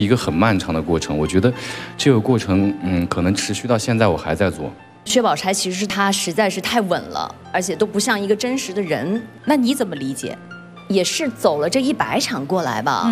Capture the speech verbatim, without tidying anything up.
一个很漫长的过程。我觉得这个过程，嗯，可能持续到现在，我还在做。 薛宝钗其实他实在是太稳了，而且都不像一个真实的人。 那你怎么理解？ 也是走了这一百场过来吧。嗯